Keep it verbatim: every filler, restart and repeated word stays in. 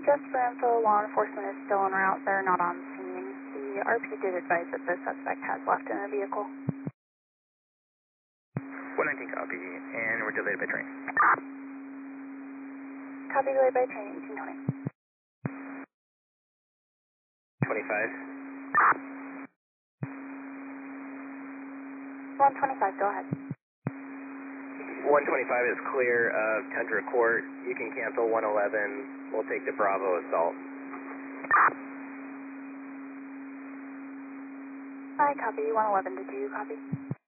just for info, law enforcement is still en route. They're not on scene. The R P did advise that the suspect has left in the vehicle. one nineteen copy, and we're delayed by train. Copy, delayed by train, eighteen twenty. twenty-five. one twenty-five, go ahead. one twenty-five is clear of Tundra Court. You can cancel one eleven. We'll take the Bravo assault. I copy, one eleven, did you copy?